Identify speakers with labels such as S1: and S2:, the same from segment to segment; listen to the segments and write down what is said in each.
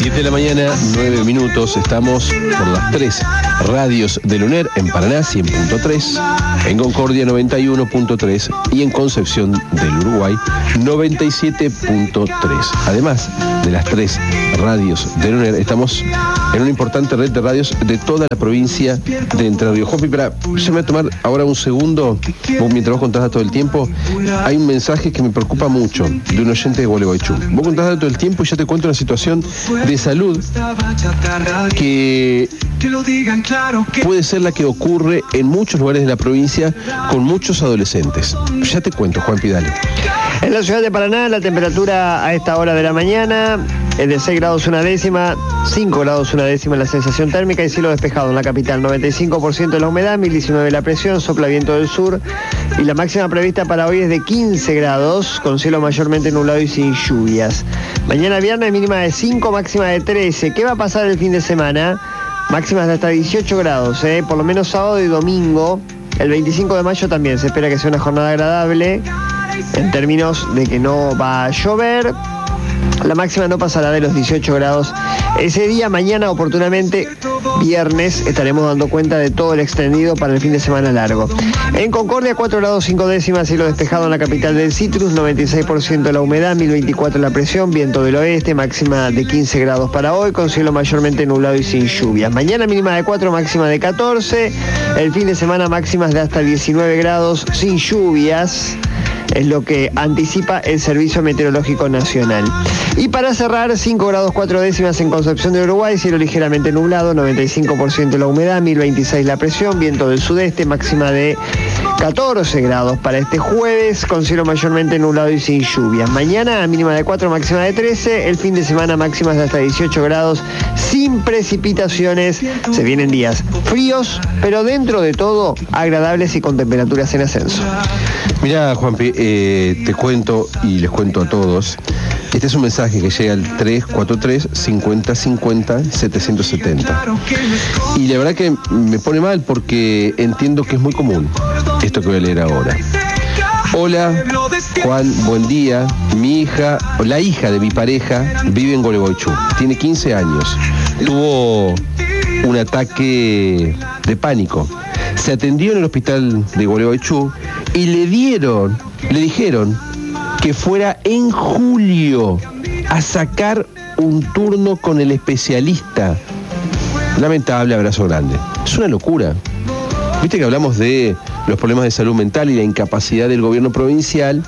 S1: 7 de la mañana, 9 minutos. Estamos por las 3 radios del UNER en Paraná, 100.3, en Concordia, 91.3 y en Concepción del Uruguay, 97.3. Además de las 3 radios del UNER, estamos en una importante red de radios de toda la provincia de Entre Ríos. Jopi, yo me voy a tomar ahora un segundo, mientras vos contás todo el tiempo. Hay un mensaje que me preocupa mucho de un oyente de Gualeguaychú. Vos contás todo el tiempo y ya te cuento una situación de salud que puede ser la que ocurre en muchos lugares de la provincia con muchos adolescentes. Ya te cuento, Juan Pidale.
S2: En la ciudad de Paraná, la temperatura a esta hora de la mañana es de 6 grados una décima, 5 grados una décima la sensación térmica y cielo despejado en la capital. 95% la humedad, 1019 la presión, sopla viento del sur y la máxima prevista para hoy es de 15 grados, con cielo mayormente nublado y sin lluvias. Mañana viernes mínima de 5, máxima de 13. ¿Qué va a pasar el fin de semana? Máximas de hasta 18 grados, por lo menos sábado y domingo. El 25 de mayo también se espera que sea una jornada agradable, en términos de que no va a llover. La máxima no pasará de los 18 grados ese día. Mañana, oportunamente, viernes, estaremos dando cuenta de todo el extendido para el fin de semana largo. En Concordia, 4 grados 5 décimas, cielo despejado en la capital del Citrus, 96% la humedad, 1024 la presión, viento del oeste, máxima de 15 grados para hoy, con cielo mayormente nublado y sin lluvias. Mañana mínima de 4, máxima de 14, el fin de semana máximas de hasta 19 grados, sin lluvias. Es lo que anticipa el Servicio Meteorológico Nacional. Y para cerrar, 5 grados 4 décimas en Concepción de Uruguay, cielo ligeramente nublado, 95% la humedad, 1026 la presión, viento del sudeste, máxima de 14 grados para este jueves, con cielo mayormente nublado y sin lluvias. Mañana mínima de 4, máxima de 13, el fin de semana máximas de hasta 18 grados, sin precipitaciones. Se vienen días fríos, pero dentro de todo agradables y con temperaturas en ascenso.
S1: Mirá, Juanpi, te cuento y les cuento a todos. Este es un mensaje que llega al 343-5050-770. Y la verdad que me pone mal porque entiendo que es muy común esto que voy a leer ahora. Hola, Juan, buen día. Mi hija, la hija de mi pareja, vive en Gualeguaychú. Tiene 15 años. Tuvo un ataque de pánico. Se atendió en el hospital de Gualeguaychú y le dijeron que fuera en julio a sacar un turno con el especialista. Lamentable, abrazo grande. Es una locura. Viste que hablamos de los problemas de salud mental y la incapacidad del gobierno provincial,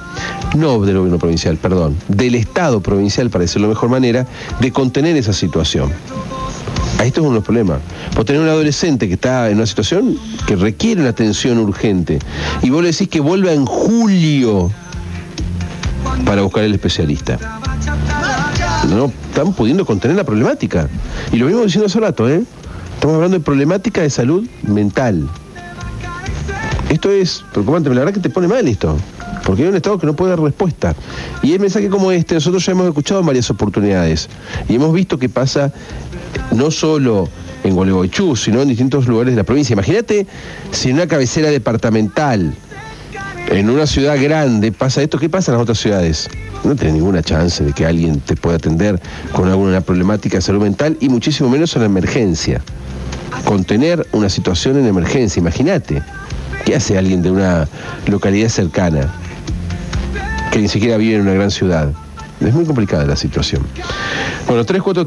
S1: del Estado provincial, para decirlo de mejor manera, de contener esa situación. Esto es uno de los problemas. Por tener un adolescente que está en una situación que requiere una atención urgente y vos le decís que vuelva en julio para buscar el especialista. No están pudiendo contener la problemática. Y lo mismo diciendo hace rato, Estamos hablando de problemática de salud mental. Esto es preocupante, la verdad que te pone mal esto. Porque hay un Estado que no puede dar respuesta. Y el mensaje como este, nosotros ya hemos escuchado en varias oportunidades. Y hemos visto que pasa no solo en Gualeguaychú, sino en distintos lugares de la provincia. Imagínate si en una cabecera departamental, en una ciudad grande, pasa esto, ¿qué pasa en las otras ciudades? No tenés ninguna chance de que alguien te pueda atender con alguna problemática de salud mental y muchísimo menos en la emergencia. Contener una situación en emergencia, imagínate. ¿Qué hace alguien de una localidad cercana que ni siquiera vive en una gran ciudad? Es muy complicada la situación. Bueno,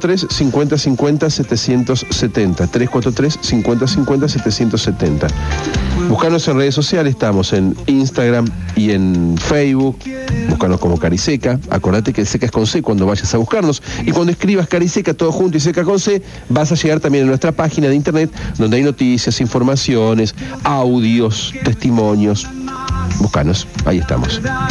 S1: 343-5050-770. 343-5050-770. Buscanos en redes sociales, estamos en Instagram y en Facebook. Búscanos como Cariseca. Acordate que el Seca es con C cuando vayas a buscarnos. Y cuando escribas Cariseca todo junto y Seca con C, vas a llegar también a nuestra página de internet donde hay noticias, informaciones, audios, testimonios. Búscanos, ahí estamos.